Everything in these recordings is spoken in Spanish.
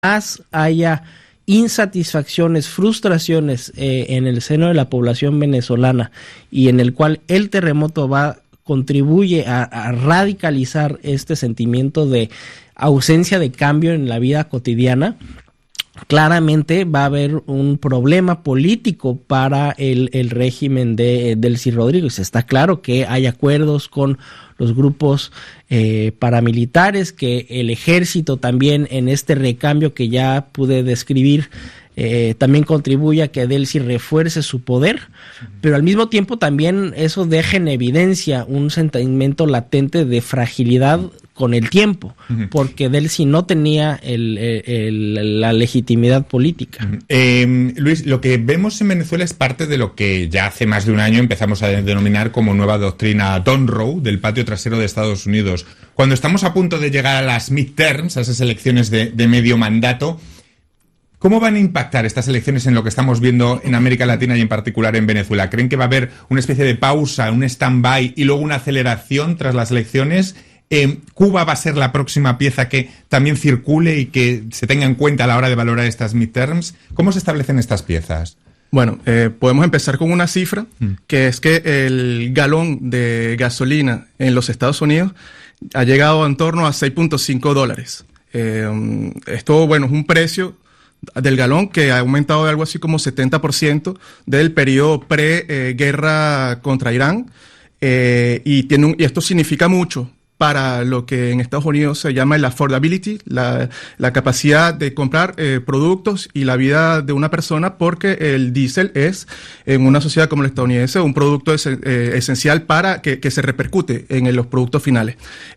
más haya insatisfacciones, frustraciones en el seno de la población venezolana, y en el cual el terremoto contribuye a radicalizar este sentimiento de ausencia de cambio en la vida cotidiana, claramente va a haber un problema político para el régimen de Delcy Rodríguez. Está claro que hay acuerdos con los grupos paramilitares, que el ejército también, en este recambio que ya pude describir, también contribuye a que Delcy refuerce su poder, pero al mismo tiempo también eso deja en evidencia un sentimiento latente de fragilidad con el tiempo, porque Delcy no tenía la legitimidad política. Luis, lo que vemos en Venezuela es parte de lo que ya hace más de un año empezamos a denominar como nueva doctrina Don Row, del patio trasero de Estados Unidos. Cuando estamos a punto de llegar a las midterms, a esas elecciones de medio mandato, ¿cómo van a impactar estas elecciones en lo que estamos viendo en América Latina y en particular en Venezuela? ¿Creen que va a haber una especie de pausa, un stand-by y luego una aceleración tras las elecciones? ¿Cuba va a ser la próxima pieza que también circule y que se tenga en cuenta a la hora de valorar estas midterms? ¿Cómo se establecen estas piezas? Bueno, podemos empezar con una cifra, que es que el galón de gasolina en los Estados Unidos ha llegado en torno a $6.5. Esto, bueno, es un precio del galón que ha aumentado de algo así como 70% del periodo pre-guerra contra Irán, y esto significa mucho para lo que en Estados Unidos se llama el affordability, la capacidad de comprar productos y la vida de una persona, porque el diésel es, en una sociedad como la estadounidense, un producto esencial para que se repercute en los productos finales.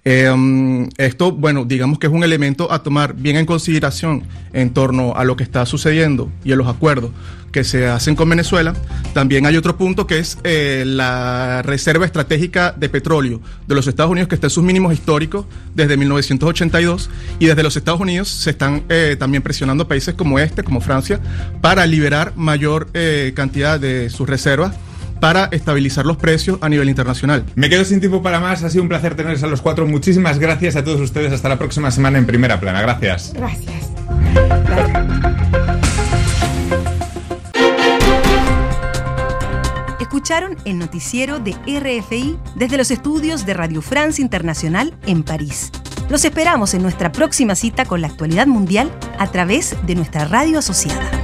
Esto, bueno, digamos que es un elemento a tomar bien en consideración en torno a lo que está sucediendo y a los acuerdos que se hacen con Venezuela. También hay otro punto, que es la reserva estratégica de petróleo de los Estados Unidos, que está en sus mínimos históricos desde 1982, y desde los Estados Unidos se están también presionando países como como Francia, para liberar mayor cantidad de sus reservas para estabilizar los precios a nivel internacional. Me quedo sin tiempo para más. Ha sido un placer tenerles a los cuatro. Muchísimas gracias a todos ustedes. Hasta la próxima semana en Primera Plana. Gracias. Gracias. Escucharon el noticiero de RFI desde los estudios de Radio France Internacional en París. Los esperamos en nuestra próxima cita con la actualidad mundial a través de nuestra radio asociada.